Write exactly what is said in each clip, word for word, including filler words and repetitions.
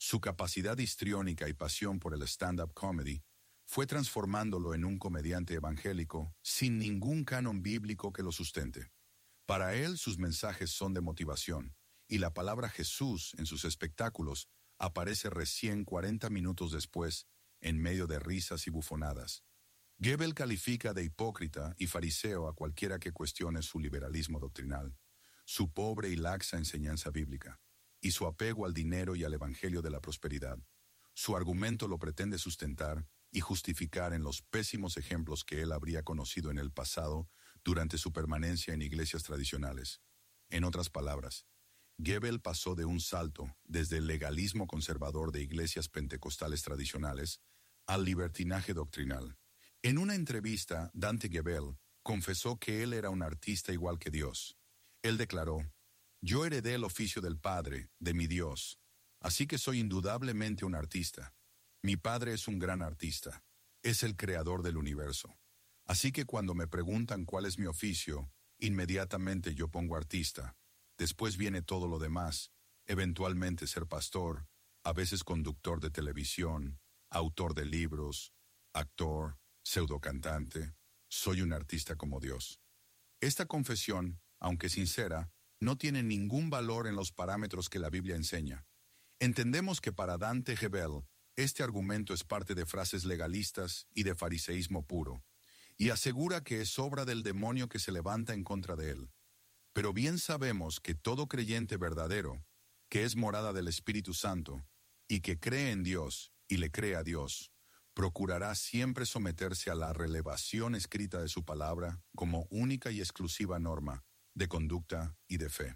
Su capacidad histriónica y pasión por el stand-up comedy fue transformándolo en un comediante evangélico sin ningún canon bíblico que lo sustente. Para él, sus mensajes son de motivación, y la palabra Jesús en sus espectáculos aparece recién cuarenta minutos después, en medio de risas y bufonadas. Goebbels califica de hipócrita y fariseo a cualquiera que cuestione su liberalismo doctrinal, su pobre y laxa enseñanza bíblica, y su apego al dinero y al evangelio de la prosperidad. Su argumento lo pretende sustentar y justificar en los pésimos ejemplos que él habría conocido en el pasado durante su permanencia en iglesias tradicionales. En otras palabras, Goebbels pasó de un salto desde el legalismo conservador de iglesias pentecostales tradicionales al libertinaje doctrinal. En una entrevista, Dante Goebbels confesó que él era un artista igual que Dios. Él declaró: «Yo heredé el oficio del Padre, de mi Dios, así que soy indudablemente un artista. Mi padre es un gran artista, es el creador del universo. Así que cuando me preguntan cuál es mi oficio, inmediatamente yo pongo artista. Después viene todo lo demás, eventualmente ser pastor, a veces conductor de televisión, autor de libros, actor, pseudocantante. Soy un artista como Dios». Esta confesión, aunque sincera, no tiene ningún valor en los parámetros que la Biblia enseña. Entendemos que para Dante Goebbels, este argumento es parte de frases legalistas y de fariseísmo puro, y asegura que es obra del demonio que se levanta en contra de él. Pero bien sabemos que todo creyente verdadero, que es morada del Espíritu Santo, y que cree en Dios y le cree a Dios, procurará siempre someterse a la revelación escrita de su palabra como única y exclusiva norma de conducta y de fe.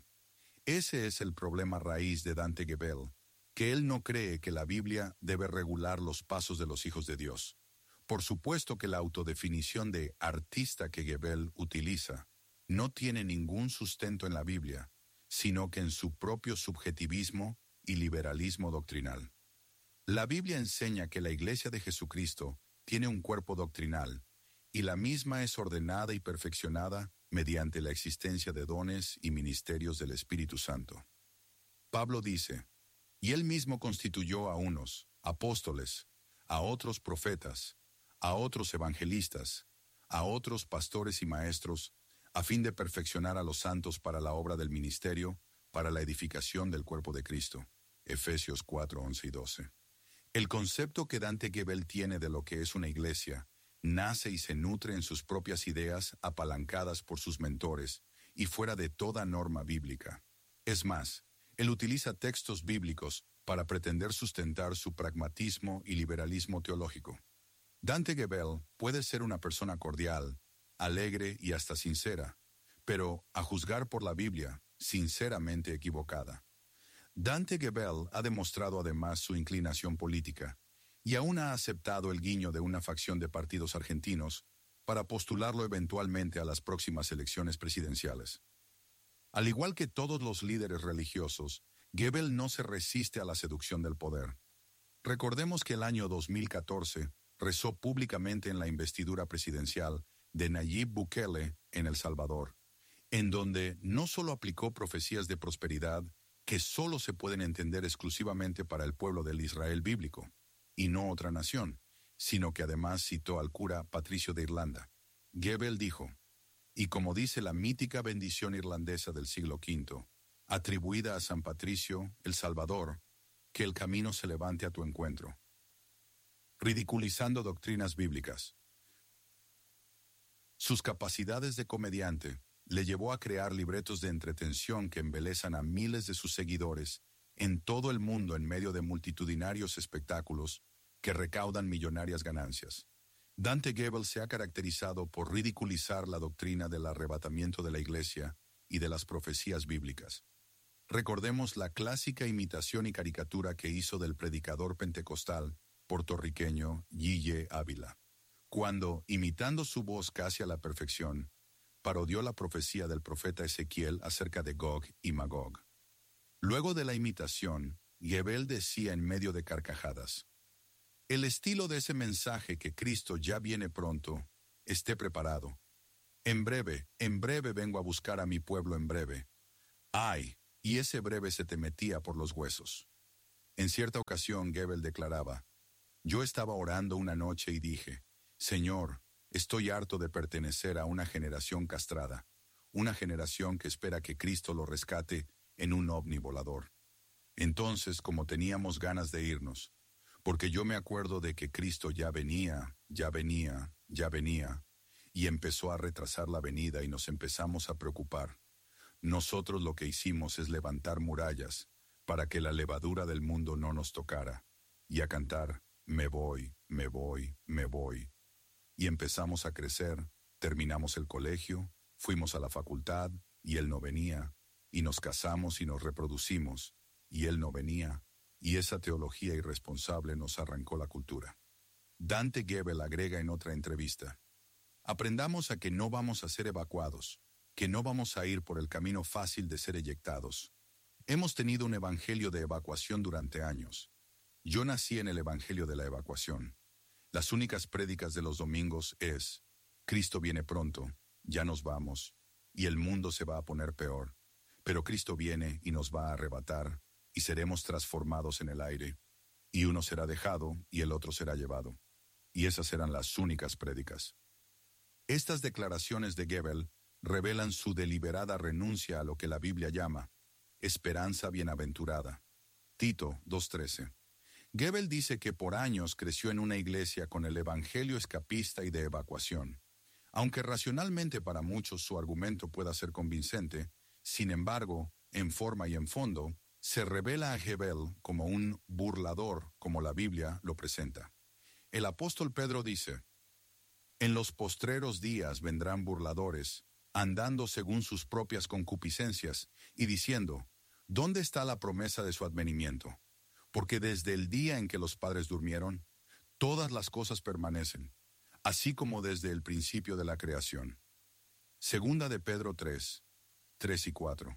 Ese es el problema raíz de Dante Goebbels, que él no cree que la Biblia debe regular los pasos de los hijos de Dios. Por supuesto que la autodefinición de artista que Goebbels utiliza no tiene ningún sustento en la Biblia, sino que en su propio subjetivismo y liberalismo doctrinal. La Biblia enseña que la Iglesia de Jesucristo tiene un cuerpo doctrinal, y la misma es ordenada y perfeccionada mediante la existencia de dones y ministerios del Espíritu Santo. Pablo dice: «Y él mismo constituyó a unos apóstoles, a otros profetas, a otros evangelistas, a otros pastores y maestros, a fin de perfeccionar a los santos para la obra del ministerio, para la edificación del cuerpo de Cristo». Efesios cuatro, once y doce. El concepto que Dante Goebbels tiene de lo que es una iglesia nace y se nutre en sus propias ideas apalancadas por sus mentores y fuera de toda norma bíblica. Es más, él utiliza textos bíblicos para pretender sustentar su pragmatismo y liberalismo teológico. Dante Goebbels puede ser una persona cordial, alegre y hasta sincera, pero, a juzgar por la Biblia, sinceramente equivocada. Dante Goebbels ha demostrado además su inclinación política, y aún ha aceptado el guiño de una facción de partidos argentinos para postularlo eventualmente a las próximas elecciones presidenciales. Al igual que todos los líderes religiosos, Goebbels no se resiste a la seducción del poder. Recordemos que el año dos mil catorce rezó públicamente en la investidura presidencial de Nayib Bukele en El Salvador, en donde no solo aplicó profecías de prosperidad que solo se pueden entender exclusivamente para el pueblo del Israel bíblico, y no otra nación, sino que además citó al cura Patricio de Irlanda. Goebbels dijo: «Y como dice la mítica bendición irlandesa del siglo quinto, atribuida a San Patricio, el Salvador, que el camino se levante a tu encuentro». Ridiculizando doctrinas bíblicas. Sus capacidades de comediante le llevó a crear libretos de entretención que embelezan a miles de sus seguidores en todo el mundo en medio de multitudinarios espectáculos que recaudan millonarias ganancias. Dante Goebbels se ha caracterizado por ridiculizar la doctrina del arrebatamiento de la Iglesia y de las profecías bíblicas. Recordemos la clásica imitación y caricatura que hizo del predicador pentecostal puertorriqueño Yeye Ávila, cuando, imitando su voz casi a la perfección, parodió la profecía del profeta Ezequiel acerca de Gog y Magog. Luego de la imitación, Goebbels decía en medio de carcajadas: «El estilo de ese mensaje que Cristo ya viene pronto, esté preparado. En breve, en breve vengo a buscar a mi pueblo en breve. ¡Ay! Y ese breve se te metía por los huesos». En cierta ocasión, Goebbels declaraba: «Yo estaba orando una noche y dije, Señor, estoy harto de pertenecer a una generación castrada, una generación que espera que Cristo lo rescate en un ovni volador». Entonces, como teníamos ganas de irnos, porque yo me acuerdo de que Cristo ya venía, ya venía, ya venía, y empezó a retrasar la venida y nos empezamos a preocupar. Nosotros lo que hicimos es levantar murallas para que la levadura del mundo no nos tocara, y a cantar, me voy, me voy, me voy. Y empezamos a crecer, terminamos el colegio, fuimos a la facultad, y él no venía, y nos casamos y nos reproducimos, y él no venía, y esa teología irresponsable nos arrancó la cultura. Dante Gebel agrega en otra entrevista: aprendamos a que no vamos a ser evacuados, que no vamos a ir por el camino fácil de ser eyectados. Hemos tenido un evangelio de evacuación durante años. Yo nací en el evangelio de la evacuación. Las únicas prédicas de los domingos es: Cristo viene pronto, ya nos vamos, y el mundo se va a poner peor. Pero Cristo viene y nos va a arrebatar, y seremos transformados en el aire, y uno será dejado y el otro será llevado. Y esas eran las únicas prédicas. Estas declaraciones de Gebel revelan su deliberada renuncia a lo que la Biblia llama esperanza bienaventurada. Tito dos trece. Gebel dice que por años creció en una iglesia con el evangelio escapista y de evacuación. Aunque racionalmente para muchos su argumento pueda ser convincente, sin embargo, en forma y en fondo, se revela a Gebel como un burlador, como la Biblia lo presenta. El apóstol Pedro dice: en los postreros días vendrán burladores, andando según sus propias concupiscencias, y diciendo: ¿dónde está la promesa de su advenimiento? Porque desde el día en que los padres durmieron, todas las cosas permanecen, así como desde el principio de la creación. Segunda de Pedro tres, tres y cuatro.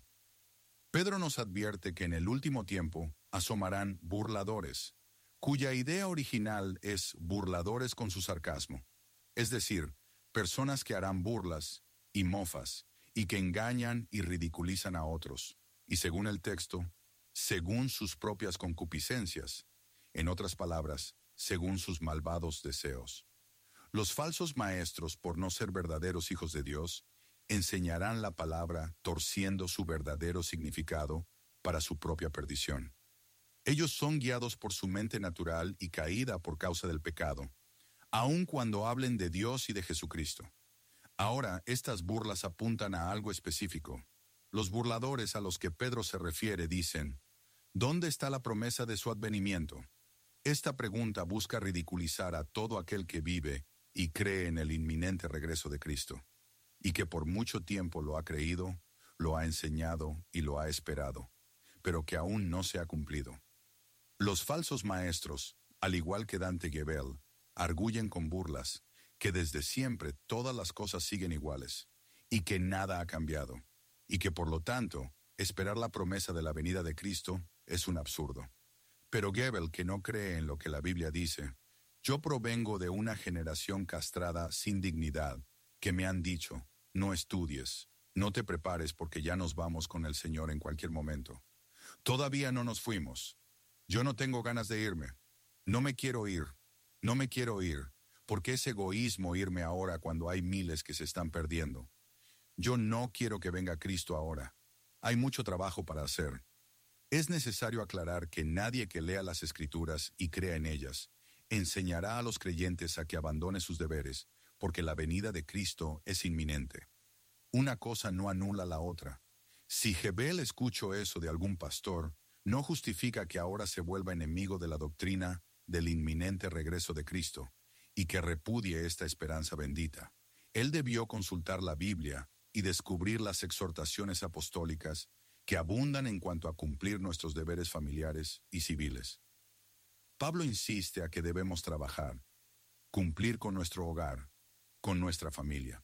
Pedro nos advierte que en el último tiempo asomarán burladores, cuya idea original es burladores con su sarcasmo, es decir, personas que harán burlas y mofas, y que engañan y ridiculizan a otros, y según el texto, según sus propias concupiscencias, en otras palabras, según sus malvados deseos. Los falsos maestros, por no ser verdaderos hijos de Dios, enseñarán la palabra torciendo su verdadero significado para su propia perdición. Ellos son guiados por su mente natural y caída por causa del pecado, aun cuando hablen de Dios y de Jesucristo. Ahora, estas burlas apuntan a algo específico. Los burladores a los que Pedro se refiere dicen: ¿dónde está la promesa de su advenimiento? Esta pregunta busca ridiculizar a todo aquel que vive y cree en el inminente regreso de Cristo, y que por mucho tiempo lo ha creído, lo ha enseñado y lo ha esperado, pero que aún no se ha cumplido. Los falsos maestros, al igual que Dante Gebel, arguyen con burlas que desde siempre todas las cosas siguen iguales, y que nada ha cambiado, y que por lo tanto, esperar la promesa de la venida de Cristo es un absurdo. Pero Gebel, que no cree en lo que la Biblia dice: yo provengo de una generación castrada sin dignidad, que me han dicho: no estudies, no te prepares porque ya nos vamos con el Señor en cualquier momento. Todavía no nos fuimos. Yo no tengo ganas de irme. No me quiero ir. No me quiero ir, porque es egoísmo irme ahora cuando hay miles que se están perdiendo. Yo no quiero que venga Cristo ahora. Hay mucho trabajo para hacer. Es necesario aclarar que nadie que lea las Escrituras y crea en ellas enseñará a los creyentes a que abandone sus deberes, porque la venida de Cristo es inminente. Una cosa no anula la otra. Si Gebel escuchó eso de algún pastor, no justifica que ahora se vuelva enemigo de la doctrina del inminente regreso de Cristo, y que repudie esta esperanza bendita. Él debió consultar la Biblia y descubrir las exhortaciones apostólicas que abundan en cuanto a cumplir nuestros deberes familiares y civiles. Pablo insiste a que debemos trabajar, cumplir con nuestro hogar, con nuestra familia.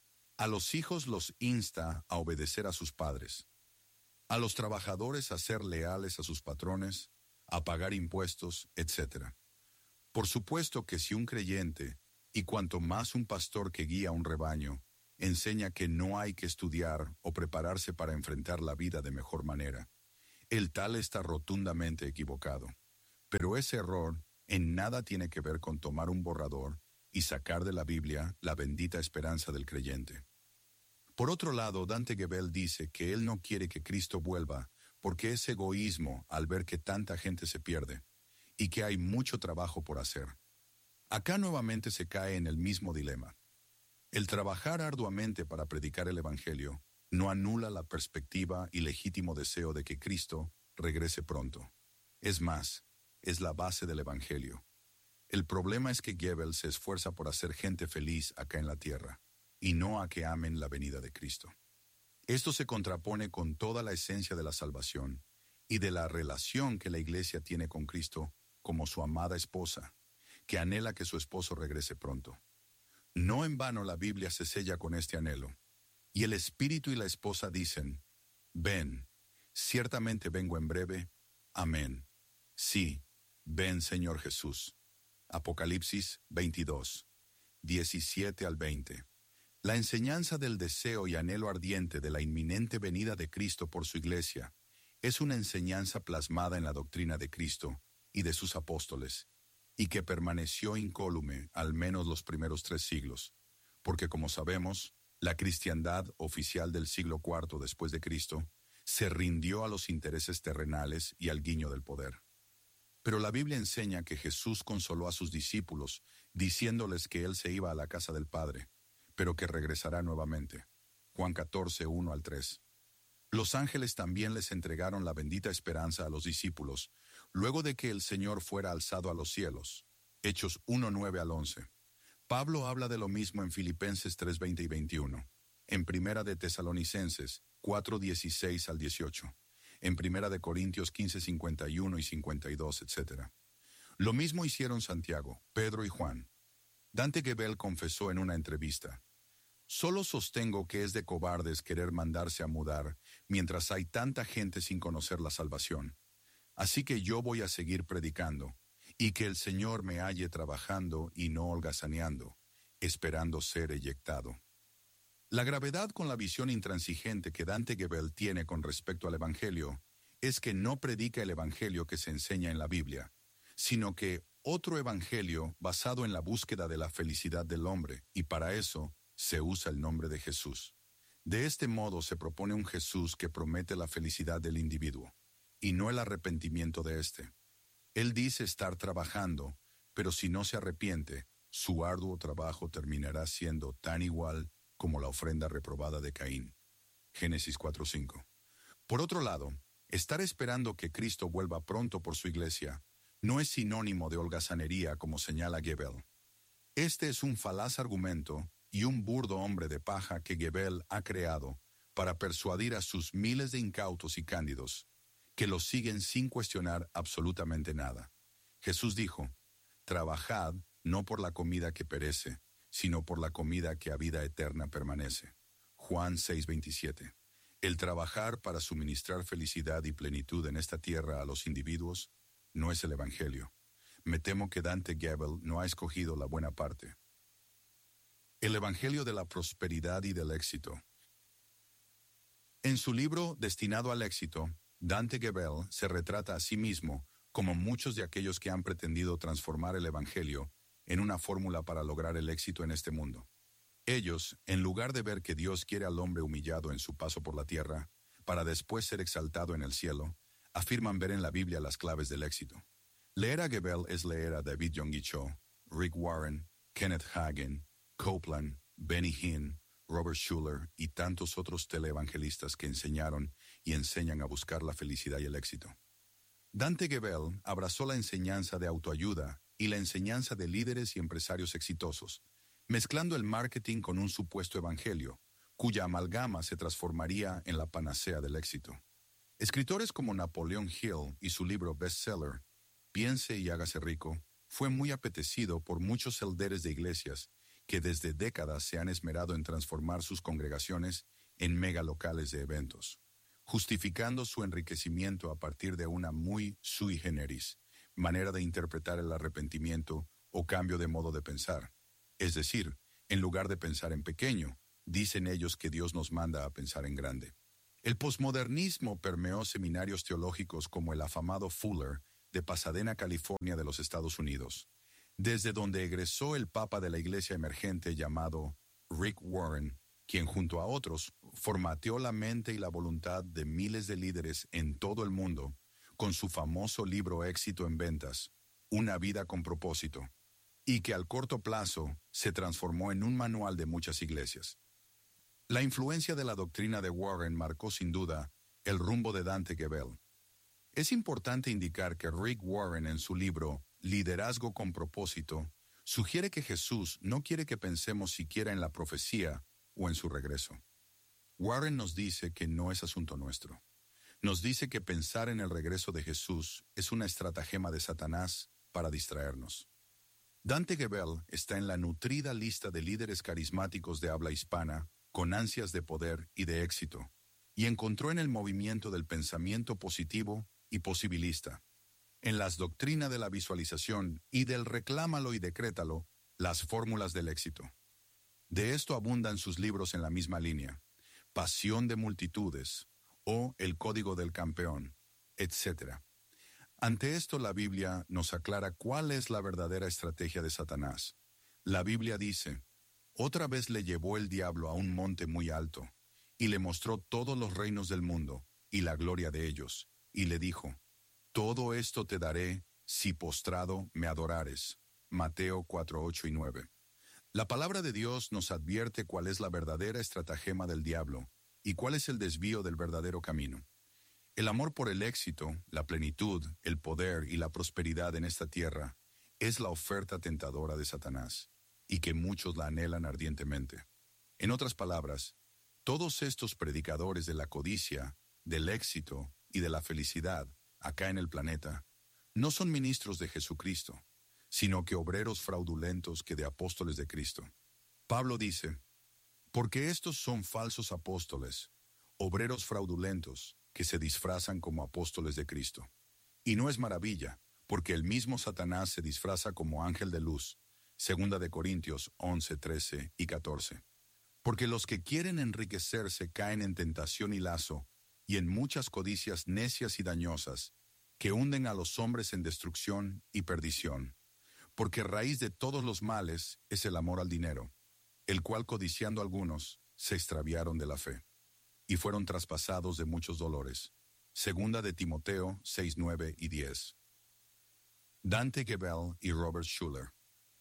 A los hijos los insta a obedecer a sus padres, a los trabajadores a ser leales a sus patrones, a pagar impuestos, etcétera. Por supuesto que si un creyente, y cuanto más un pastor que guía un rebaño, enseña que no hay que estudiar o prepararse para enfrentar la vida de mejor manera, El tal está rotundamente equivocado. Pero ese error en nada tiene que ver con tomar un borrador y sacar de la Biblia la bendita esperanza del creyente. Por otro lado, Dante Gebel dice que él no quiere que Cristo vuelva porque es egoísmo al ver que tanta gente se pierde y que hay mucho trabajo por hacer. Acá nuevamente se cae en el mismo dilema. El trabajar arduamente para predicar el Evangelio no anula la perspectiva y legítimo deseo de que Cristo regrese pronto. Es más, es la base del Evangelio. El problema es que Gebel se esfuerza por hacer gente feliz acá en la tierra, y no a que amen la venida de Cristo. Esto se contrapone con toda la esencia de la salvación y de la relación que la Iglesia tiene con Cristo como su amada esposa, que anhela que su esposo regrese pronto. No en vano la Biblia se sella con este anhelo, y el Espíritu y la esposa dicen, ven, ciertamente vengo en breve, amén. Sí, ven Señor Jesús. Apocalipsis veintidós, diecisiete al veinte. La enseñanza del deseo y anhelo ardiente de la inminente venida de Cristo por su Iglesia es una enseñanza plasmada en la doctrina de Cristo y de sus apóstoles, y que permaneció incólume al menos los primeros tres siglos, porque como sabemos, la cristiandad oficial del siglo cuarto después de Cristo se rindió a los intereses terrenales y al guiño del poder. Pero la Biblia enseña que Jesús consoló a sus discípulos, diciéndoles que Él se iba a la casa del Padre, pero que regresará nuevamente. Juan catorce, uno al tres. Los ángeles también les entregaron la bendita esperanza a los discípulos, luego de que el Señor fuera alzado a los cielos. Hechos uno, nueve al once. Pablo habla de lo mismo en Filipenses tres, veinte y veintiuno, en Primera de Tesalonicenses cuatro, dieciséis al dieciocho, en Primera de Corintios quince, cincuenta y uno y cincuenta y dos, etcétera. Lo mismo hicieron Santiago, Pedro y Juan. Dante Gebel confesó en una entrevista, «Solo sostengo que es de cobardes querer mandarse a mudar mientras hay tanta gente sin conocer la salvación. Así que yo voy a seguir predicando, y que el Señor me halle trabajando y no holgazaneando, esperando ser eyectado». La gravedad con la visión intransigente que Dante Gebel tiene con respecto al Evangelio es que no predica el Evangelio que se enseña en la Biblia, sino que otro Evangelio basado en la búsqueda de la felicidad del hombre, y para eso se usa el nombre de Jesús. De este modo se propone un Jesús que promete la felicidad del individuo, y no el arrepentimiento de éste. Él dice estar trabajando, pero si no se arrepiente, su arduo trabajo terminará siendo tan igual como la ofrenda reprobada de Caín. Génesis cuatro, cinco. Por otro lado, estar esperando que Cristo vuelva pronto por su iglesia no es sinónimo de holgazanería como señala Gebel. Este es un falaz argumento y un burdo hombre de paja que Gebel ha creado para persuadir a sus miles de incautos y cándidos que lo siguen sin cuestionar absolutamente nada. Jesús dijo, «Trabajad no por la comida que perece, sino por la comida que a vida eterna permanece». Juan seis, veintisiete. El trabajar para suministrar felicidad y plenitud en esta tierra a los individuos no es el Evangelio. Me temo que Dante Gebel no ha escogido la buena parte. El Evangelio de la prosperidad y del éxito. En su libro Destinado al éxito, Dante Gebel se retrata a sí mismo como muchos de aquellos que han pretendido transformar el Evangelio en una fórmula para lograr el éxito en este mundo. Ellos, en lugar de ver que Dios quiere al hombre humillado en su paso por la tierra, para después ser exaltado en el cielo, afirman ver en la Biblia las claves del éxito. Leer a Gebel es leer a David Yonggi Cho, Rick Warren, Kenneth Hagin, Copeland, Benny Hinn, Robert Schuller y tantos otros teleevangelistas que enseñaron y enseñan a buscar la felicidad y el éxito. Dante Gebel abrazó la enseñanza de autoayuda y la enseñanza de líderes y empresarios exitosos, mezclando el marketing con un supuesto evangelio, cuya amalgama se transformaría en la panacea del éxito. Escritores como Napoleon Hill y su libro bestseller, Piense y hágase rico, fue muy apetecido por muchos líderes de iglesias que desde décadas se han esmerado en transformar sus congregaciones en megalocales de eventos, justificando su enriquecimiento a partir de una muy sui generis manera de interpretar el arrepentimiento o cambio de modo de pensar. Es decir, en lugar de pensar en pequeño, dicen ellos que Dios nos manda a pensar en grande. El posmodernismo permeó seminarios teológicos como el afamado Fuller de Pasadena, California, de los Estados Unidos, desde donde egresó el papa de la iglesia emergente llamado Rick Warren, quien junto a otros formateó la mente y la voluntad de miles de líderes en todo el mundo con su famoso libro éxito en ventas, Una vida con propósito, y que al corto plazo se transformó en un manual de muchas iglesias. La influencia de la doctrina de Warren marcó sin duda el rumbo de Dante Gebel. Es importante indicar que Rick Warren en su libro Liderazgo con propósito sugiere que Jesús no quiere que pensemos siquiera en la profecía o en su regreso. Warren nos dice que no es asunto nuestro. Nos dice que pensar en el regreso de Jesús es una estratagema de Satanás para distraernos. Dante Gebel está en la nutrida lista de líderes carismáticos de habla hispana con ansias de poder y de éxito, y encontró en el movimiento del pensamiento positivo y posibilista, en las doctrinas de la visualización y del reclámalo y decrétalo, las fórmulas del éxito. De esto abundan sus libros en la misma línea, Pasión de multitudes o El código del campeón, etcétera. Ante esto la Biblia nos aclara cuál es la verdadera estrategia de Satanás. La Biblia dice, otra vez le llevó el diablo a un monte muy alto, y le mostró todos los reinos del mundo, y la gloria de ellos, y le dijo, todo esto te daré, si postrado me adorares. Mateo cuatro, ocho y nueve. La palabra de Dios nos advierte cuál es la verdadera estratagema del diablo, y cuál es el desvío del verdadero camino. El amor por el éxito, la plenitud, el poder y la prosperidad en esta tierra es la oferta tentadora de Satanás, y que muchos la anhelan ardientemente. En otras palabras, todos estos predicadores de la codicia, del éxito y de la felicidad acá en el planeta no son ministros de Jesucristo, sino que obreros fraudulentos que de apóstoles de Cristo. Pablo dice, porque estos son falsos apóstoles, obreros fraudulentos que se disfrazan como apóstoles de Cristo. Y no es maravilla, porque el mismo Satanás se disfraza como ángel de luz, Segunda de Corintios once, trece y catorce. Porque los que quieren enriquecerse caen en tentación y lazo, y en muchas codicias necias y dañosas, que hunden a los hombres en destrucción y perdición. Porque raíz de todos los males es el amor al dinero, el cual codiciando algunos, se extraviaron de la fe, y fueron traspasados de muchos dolores. Segunda de Timoteo seis, nueve y diez. Dante Gebel y Robert Schuller.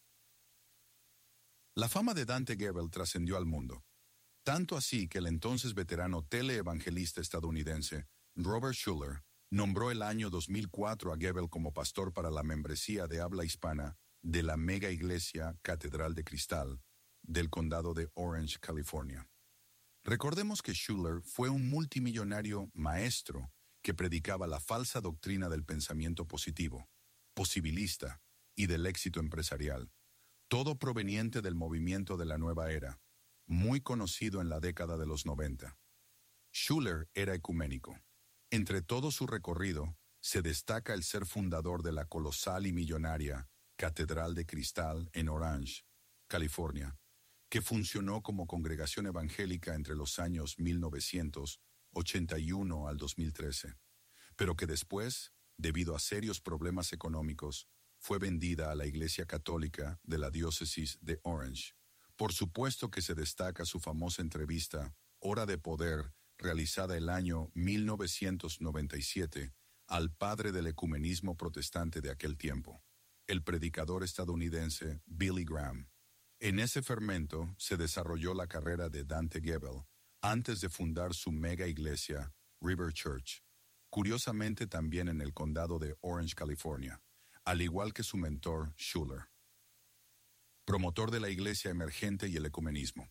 La fama de Dante Gebel trascendió al mundo, tanto así que el entonces veterano teleevangelista estadounidense Robert Schuller nombró el año dos mil cuatro a Gebel como pastor para la membresía de habla hispana de la mega iglesia Catedral de Cristal del condado de Orange, California. Recordemos que Schuller fue un multimillonario maestro que predicaba la falsa doctrina del pensamiento positivo, posibilista y del éxito empresarial, todo proveniente del movimiento de la nueva era, muy conocido en la década de los noventa. Schuller era ecuménico. Entre todo su recorrido, se destaca el ser fundador de la colosal y millonaria Catedral de Cristal en Orange, California, que funcionó como congregación evangélica entre los años mil novecientos ochenta y uno al dos mil trece, pero que después, debido a serios problemas económicos, fue vendida a la Iglesia Católica de la diócesis de Orange. Por supuesto que se destaca su famosa entrevista, Hora de Poder, realizada el año mil novecientos noventa y siete, al padre del ecumenismo protestante de aquel tiempo, el predicador estadounidense Billy Graham. En ese fermento se desarrolló la carrera de Dante Gebel antes de fundar su mega iglesia, River Church, curiosamente también en el condado de Orange, California, al igual que su mentor, Schuller, promotor de la iglesia emergente y el ecumenismo.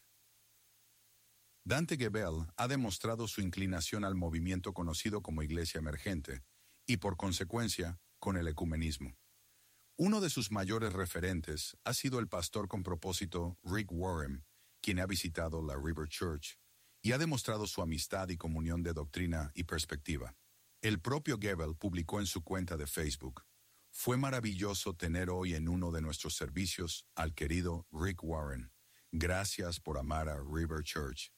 Dante Gebel ha demostrado su inclinación al movimiento conocido como iglesia emergente y, por consecuencia, con el ecumenismo. Uno de sus mayores referentes ha sido el pastor con propósito Rick Warren, quien ha visitado la River Church y ha demostrado su amistad y comunión de doctrina y perspectiva. El propio Gebel publicó en su cuenta de Facebook: fue maravilloso tener hoy en uno de nuestros servicios al querido Rick Warren. Gracias por amar a River Church.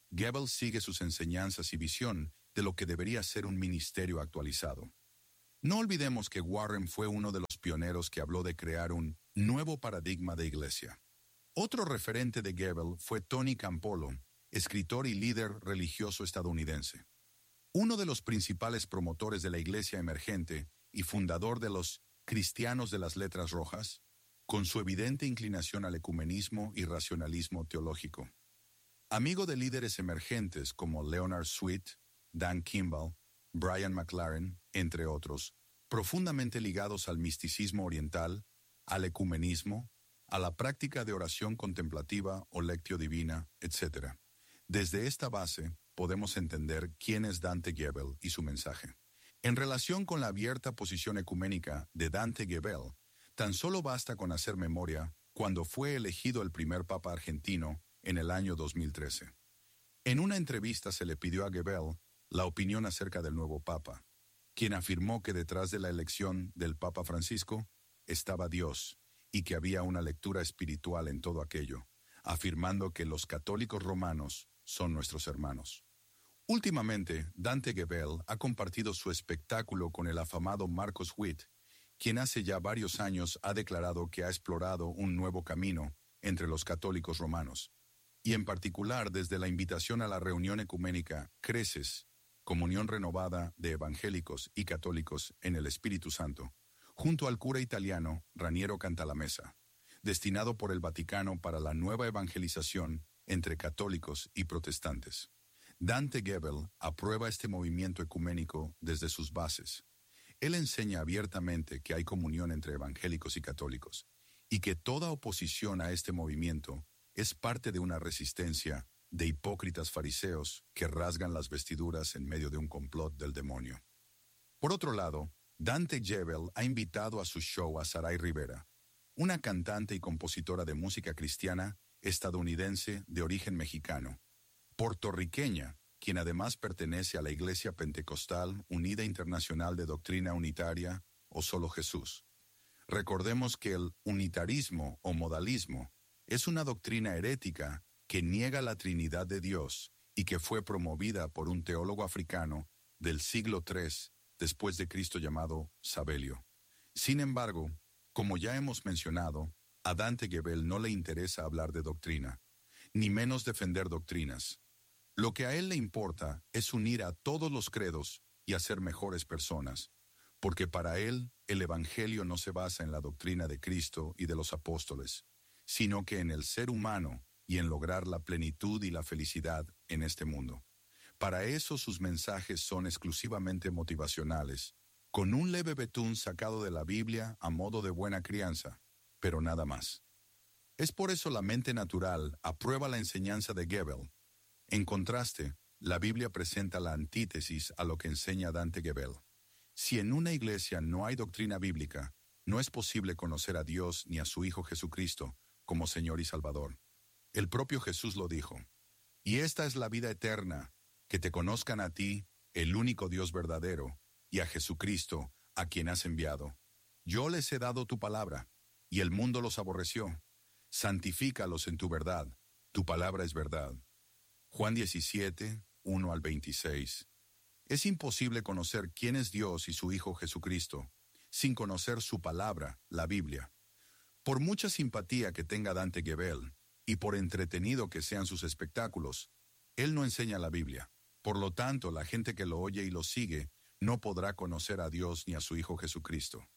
Goebbels sigue sus enseñanzas y visión de lo que debería ser un ministerio actualizado. No olvidemos que Warren fue uno de los pioneros que habló de crear un nuevo paradigma de iglesia. Otro referente de Goebbels fue Tony Campolo, escritor y líder religioso estadounidense. Uno de los principales promotores de la iglesia emergente y fundador de los Cristianos de las Letras Rojas, con su evidente inclinación al ecumenismo y racionalismo teológico. Amigo de líderes emergentes como Leonard Sweet, Dan Kimball, Brian McLaren, entre otros, profundamente ligados al misticismo oriental, al ecumenismo, a la práctica de oración contemplativa o lectio divina, etcétera. Desde esta base, podemos entender quién es Dante Gebel y su mensaje. En relación con la abierta posición ecuménica de Dante Gebel, tan solo basta con hacer memoria cuando fue elegido el primer papa argentino en el año dos mil trece. En una entrevista se le pidió a Gebel la opinión acerca del nuevo papa, quien afirmó que detrás de la elección del Papa Francisco estaba Dios y que había una lectura espiritual en todo aquello, afirmando que los católicos romanos son nuestros hermanos. Últimamente, Dante Gebel ha compartido su espectáculo con el afamado Marcos Witt, quien hace ya varios años ha declarado que ha explorado un nuevo camino entre los católicos romanos, y en particular desde la invitación a la reunión ecuménica Creces, Comunión Renovada de Evangélicos y Católicos en el Espíritu Santo, junto al cura italiano Raniero Cantalamessa, destinado por el Vaticano para la nueva evangelización entre católicos y protestantes. Dante Gebel aprueba este movimiento ecuménico desde sus bases. Él enseña abiertamente que hay comunión entre evangélicos y católicos, y que toda oposición a este movimiento es parte de una resistencia de hipócritas fariseos que rasgan las vestiduras en medio de un complot del demonio. Por otro lado, Dante Gebel ha invitado a su show a Saray Rivera, una cantante y compositora de música cristiana estadounidense de origen mexicano, puertorriqueña, quien además pertenece a la Iglesia Pentecostal Unida Internacional de Doctrina Unitaria o Solo Jesús. Recordemos que el unitarismo o modalismo es una doctrina herética que niega la Trinidad de Dios y que fue promovida por un teólogo africano del siglo tercero después de Cristo llamado Sabelio. Sin embargo, como ya hemos mencionado, a Dante Gebel no le interesa hablar de doctrina, ni menos defender doctrinas. Lo que a él le importa es unir a todos los credos y hacer mejores personas, porque para él el Evangelio no se basa en la doctrina de Cristo y de los apóstoles, sino que en el ser humano y en lograr la plenitud y la felicidad en este mundo. Para eso sus mensajes son exclusivamente motivacionales, con un leve betún sacado de la Biblia a modo de buena crianza, pero nada más. Es por eso la mente natural aprueba la enseñanza de Gebel. En contraste, la Biblia presenta la antítesis a lo que enseña Dante Gebel. Si en una iglesia no hay doctrina bíblica, no es posible conocer a Dios ni a su Hijo Jesucristo como Señor y Salvador. El propio Jesús lo dijo. Y esta es la vida eterna, que te conozcan a ti, el único Dios verdadero, y a Jesucristo, a quien has enviado. Yo les he dado tu palabra, y el mundo los aborreció. Santifícalos en tu verdad, tu palabra es verdad. Juan diecisiete, uno al veintiséis. Es imposible conocer quién es Dios y su Hijo Jesucristo, sin conocer su palabra, la Biblia. Por mucha simpatía que tenga Dante Gebel, y por entretenido que sean sus espectáculos, él no enseña la Biblia. Por lo tanto, la gente que lo oye y lo sigue no podrá conocer a Dios ni a su Hijo Jesucristo.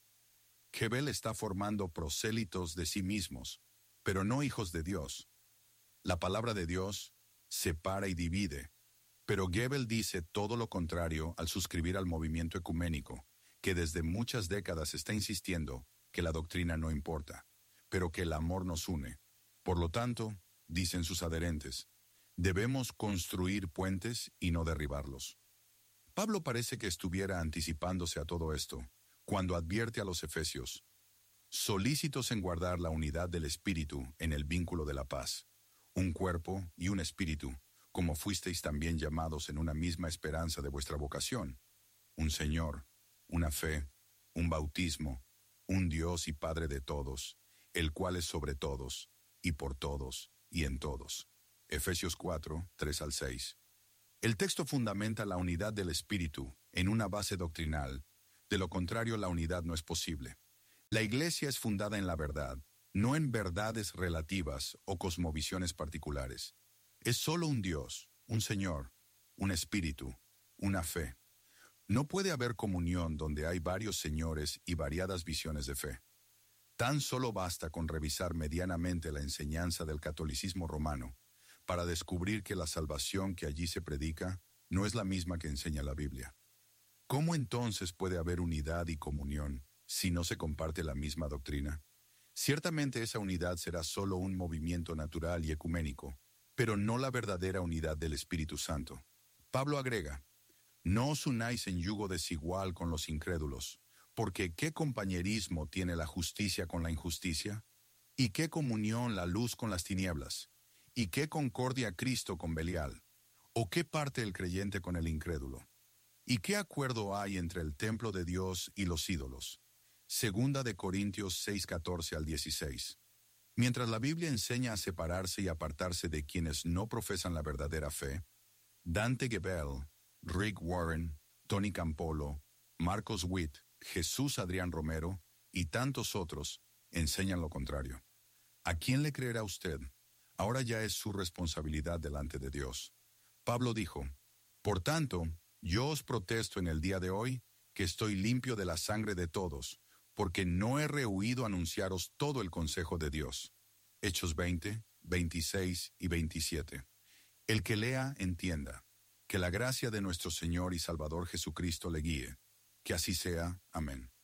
Gebel está formando prosélitos de sí mismos, pero no hijos de Dios. La palabra de Dios separa y divide, pero Gebel dice todo lo contrario al suscribir al movimiento ecuménico, que desde muchas décadas está insistiendo que la doctrina no importa, pero que el amor nos une. Por lo tanto, dicen sus adherentes, debemos construir puentes y no derribarlos. Pablo parece que estuviera anticipándose a todo esto, cuando advierte a los efesios, solícitos en guardar la unidad del Espíritu en el vínculo de la paz, un cuerpo y un espíritu, como fuisteis también llamados en una misma esperanza de vuestra vocación, un Señor, una fe, un bautismo, un Dios y Padre de todos, el cual es sobre todos, y por todos, y en todos. Efesios cuatro, tres al seis. El texto fundamenta la unidad del Espíritu en una base doctrinal. De lo contrario, la unidad no es posible. La Iglesia es fundada en la verdad, no en verdades relativas o cosmovisiones particulares. Es solo un Dios, un Señor, un Espíritu, una fe. No puede haber comunión donde hay varios señores y variadas visiones de fe. Tan solo basta con revisar medianamente la enseñanza del catolicismo romano para descubrir que la salvación que allí se predica no es la misma que enseña la Biblia. ¿Cómo entonces puede haber unidad y comunión si no se comparte la misma doctrina? Ciertamente esa unidad será solo un movimiento natural y ecuménico, pero no la verdadera unidad del Espíritu Santo. Pablo agrega: no os unáis en yugo desigual con los incrédulos, porque ¿qué compañerismo tiene la justicia con la injusticia? ¿Y qué comunión la luz con las tinieblas? ¿Y qué concordia Cristo con Belial? ¿O qué parte el creyente con el incrédulo? ¿Y qué acuerdo hay entre el templo de Dios y los ídolos? Segunda de Corintios seis, catorce al dieciséis. Mientras la Biblia enseña a separarse y apartarse de quienes no profesan la verdadera fe, Dante Gebel, Rick Warren, Tony Campolo, Marcos Witt, Jesús Adrián Romero y tantos otros enseñan lo contrario. ¿A quién le creerá usted? Ahora ya es su responsabilidad delante de Dios. Pablo dijo: por tanto, yo os protesto en el día de hoy que estoy limpio de la sangre de todos, porque no he rehuido anunciaros todo el consejo de Dios. Hechos veinte, veintiséis y veintisiete. El que lea, entienda. Que la gracia de nuestro Señor y Salvador Jesucristo le guíe. Que así sea. Amén.